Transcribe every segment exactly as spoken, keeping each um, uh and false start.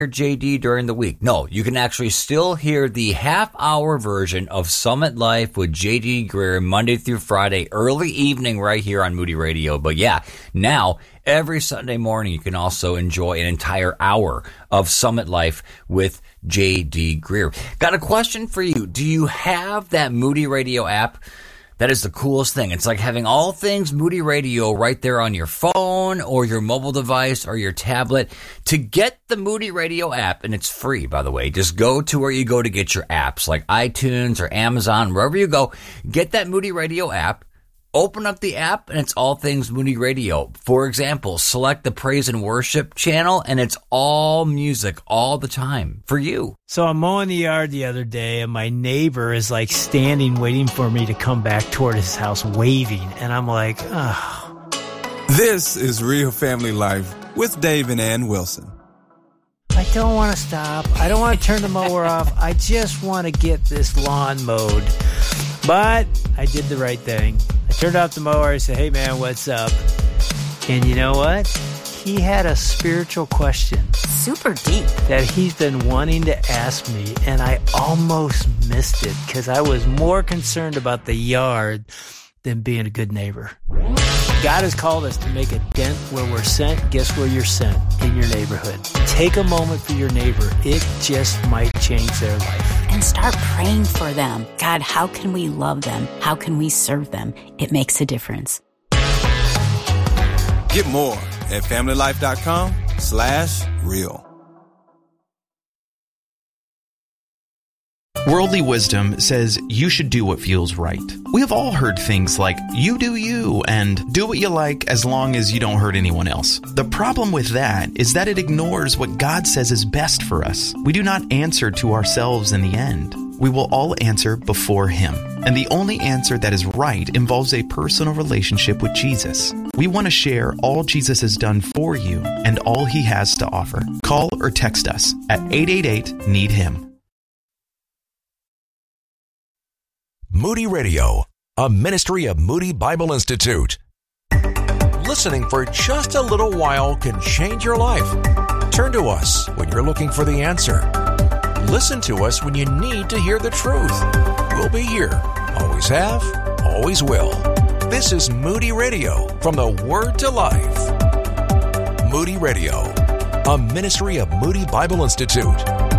J D during the week. No, you can actually still hear the half-hour version of Summit Life with J D Greear Monday through Friday, early evening right here on Moody Radio. But yeah, now every Sunday morning you can also enjoy an entire hour of Summit Life with J D Greear. Got a question for you. Do you have that Moody Radio app? That is the coolest thing. It's like having all things Moody Radio right there on your phone or your mobile device or your tablet. To get the Moody Radio app, and it's free, by the way, just go to where you go to get your apps, like iTunes or Amazon, wherever you go. Get that Moody Radio app. Open up the app, and it's all things Moody Radio. For example, select the Praise and Worship channel, and it's all music all the time for you. So I'm mowing the yard the other day, and my neighbor is like standing waiting for me to come back toward his house waving, and I'm like, oh. This is Real Family Life with Dave and Ann Wilson. I don't want to stop. I don't want to turn the mower off. I just want to get this lawn mowed. But I did the right thing. I turned off the mower. I said, hey, man, what's up? And you know what? He had a spiritual question. Super deep. That he's been wanting to ask me, and I almost missed it because I was more concerned about the yard than being a good neighbor. God has called us to make a dent where we're sent. Guess where you're sent? In your neighborhood. Take a moment for your neighbor. It just might change their life. And start praying for them. God, how can we love them? How can we serve them? It makes a difference. Get more at familylife.com slash real. Worldly wisdom says you should do what feels right. We have all heard things like, you do you, and do what you like as long as you don't hurt anyone else. The problem with that is that it ignores what God says is best for us. We do not answer to ourselves in the end. We will all answer before Him. And the only answer that is right involves a personal relationship with Jesus. We want to share all Jesus has done for you and all He has to offer. Call or text us at eight eight eight, need him. Moody Radio, a ministry of Moody Bible Institute. Listening for just a little while can change your life. Turn to us when you're looking for the answer. Listen to us when you need to hear the truth. We'll be here. Always have, always will. This is Moody Radio, from the Word to Life. Moody Radio, a ministry of Moody Bible Institute.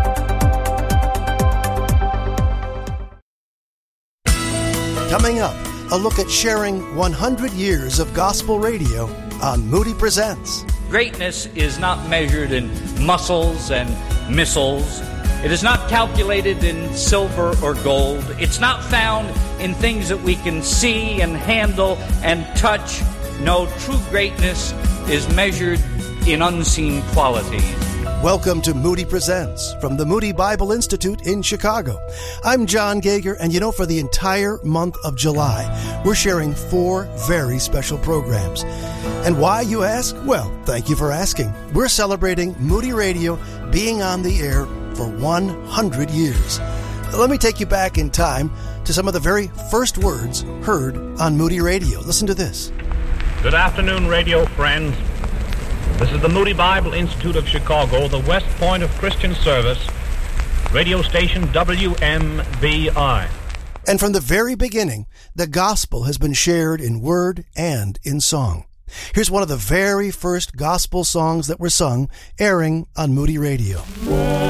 Coming up, a look at sharing one hundred years of gospel radio on Moody Presents. Greatness is not measured in muscles and missiles. It is not calculated in silver or gold. It's not found in things that we can see and handle and touch. No, true greatness is measured in unseen qualities. Welcome to Moody Presents from the Moody Bible Institute in Chicago. I'm John Gager, and you know, for the entire month of July, we're sharing four very special programs. And why, you ask? Well, thank you for asking. We're celebrating Moody Radio being on the air for one hundred years. Let me take you back in time to some of the very first words heard on Moody Radio. Listen to this. Good afternoon, radio friends. This is the Moody Bible Institute of Chicago, the West Point of Christian Service, radio station W M B I. And from the very beginning, the gospel has been shared in word and in song. Here's one of the very first gospel songs that were sung, airing on Moody Radio.